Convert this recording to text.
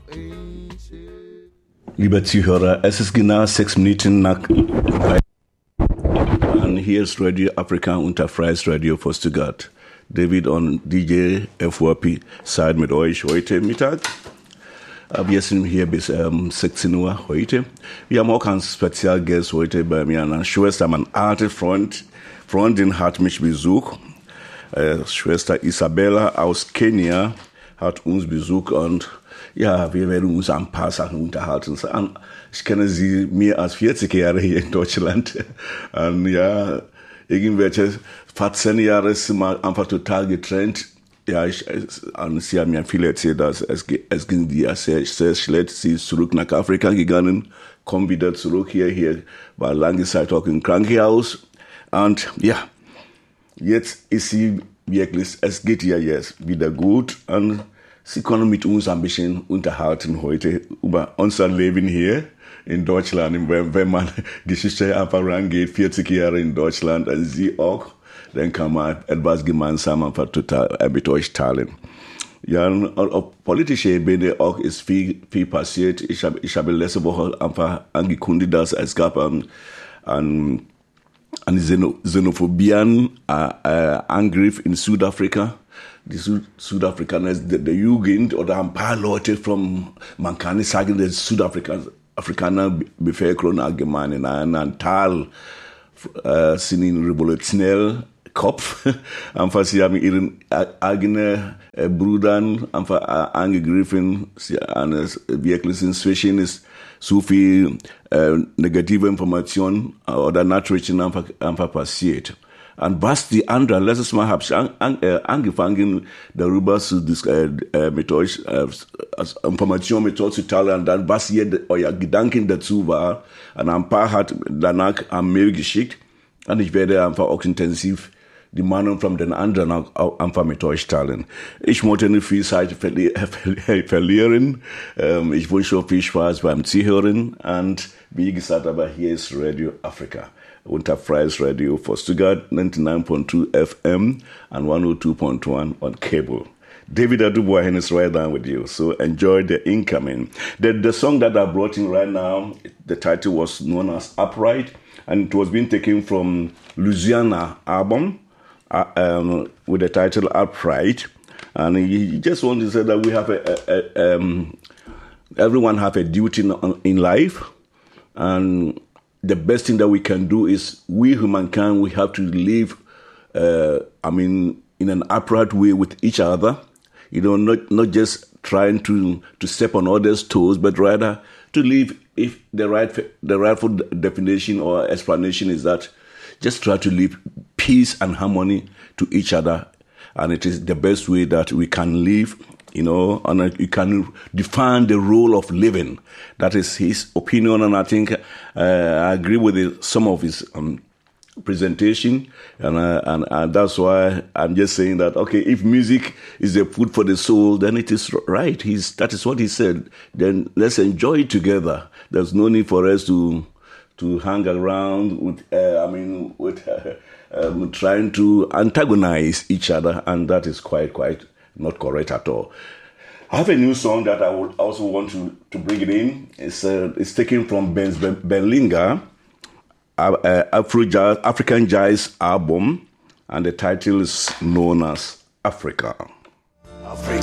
Liebe Zuhörer, es ist genau 6 Minuten nach. Und hier ist Radio Africa unter Freies Radio für Stuttgart. David und DJ FWP seid mit euch heute Mittag. Wir sind hier bis 16 Uhr heute. Wir haben auch einen Spezialgast heute bei mir. Eine Schwester, meine alte Freundin hat mich besucht. Schwester Isabella aus Kenia hat uns besucht und ja, wir werden uns ein paar Sachen unterhalten. Ich kenne sie mehr als 40 Jahre hier in Deutschland. Und ja, irgendwelche 14 Jahre sind wir einfach total getrennt. Ja, sie haben mir viel erzählt, dass es ging ihr sehr, sehr schlecht. Sie ist zurück nach Afrika gegangen, kommt wieder zurück hier war lange Zeit auch im Krankenhaus. Und ja, jetzt ist sie wirklich, es geht ihr jetzt wieder gut. Und sie können mit uns ein bisschen unterhalten heute über unser Leben hier in Deutschland. Wenn man Geschichte einfach rangeht, 40 Jahre in Deutschland, und sie auch, dann kann man etwas gemeinsam einfach total mit euch teilen. Ja, auf politischer Ebene auch ist viel passiert. Ich habe letzte Woche einfach angekündigt, dass es gab einen Xenophobien-Angriff in Südafrika. Die Südafrikaner, der Jugend oder ein paar Leute man kann nicht sagen, der Südafrikaner Bevölkerung allgemein in einem Teil sind in revolutionär Kopf. Einfach, sie haben ihren eigenen Brüdern einfach angegriffen. Wirklich inzwischen ist so viel negative Information oder Nachrichten einfach passiert. Und was die anderen, letztes Mal habe ich angefangen, darüber mit euch, als Information mit euch zu teilen, und dann, was hier euer Gedanken dazu war. Und ein paar hat danach ein Mail geschickt. Und ich werde einfach auch intensiv die Meinung von den anderen auch einfach mit euch teilen. Ich wollte nicht viel Zeit verlieren. Ich wünsche euch viel Spaß beim Zuhören. Und wie gesagt, aber hier ist Radio Africa unter Freies Radio for Stuttgart, 99.2 FM and 102.1 on cable. David Adubuahen is right down with you, so enjoy the incoming. The song that I brought in right now, the title was known as Upright, and it was being taken from Louisiana album with the title Upright. And he just wanted to say that we have everyone have a duty in life, and the best thing that we can do is we humankind, we have to live, in an upright way with each other. You know, not just trying to step on others' toes, but rather to live. If the rightful definition or explanation is that just try to live peace and harmony to each other, and it is the best way that we can live. You know, and you can define the role of living. That is his opinion, and I think I agree with some of his presentation, and that's why I'm just saying that, okay, if music is the food for the soul, then it is right. That is what he said. Then let's enjoy it together. There's no need for us to hang around with trying to antagonize each other, and that is quite not correct at all. I have a new song that I would also want to bring it in. It's taken from Ben Berlinger, African Jazz album, and the title is known as Africa.